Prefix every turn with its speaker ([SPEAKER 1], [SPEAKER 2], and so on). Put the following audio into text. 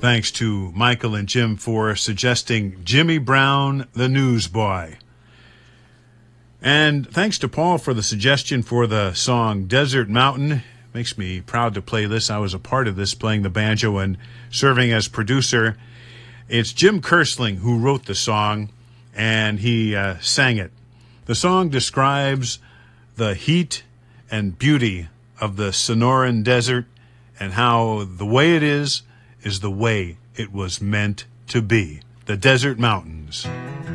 [SPEAKER 1] Thanks to Michael and Jim for suggesting Jimmy Brown, the Newsboy. And thanks to Paul for the suggestion for the song Desert Mountain. Makes me proud to play this. I was a part of this, playing the banjo and serving as producer. It's Jim Kersling who wrote the song, and he sang it. The song describes the heat and beauty of the Sonoran Desert and how the way it is the way it was meant to be. The Desert Mountains.